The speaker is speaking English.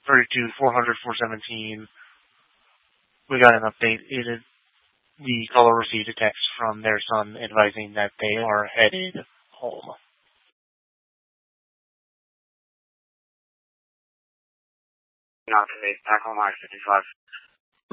32, 400, 417. We got an update. The caller received a text from their son advising that they are headed home. Not to me. Back on I-55.